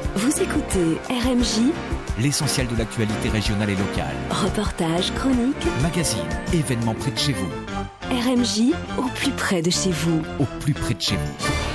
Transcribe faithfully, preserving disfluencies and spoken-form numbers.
Vous écoutez R M J, l'essentiel de l'actualité régionale et locale. Reportages, chroniques, magazines, événements près de chez vous. R M J, au plus près de chez vous. Au plus près de chez vous.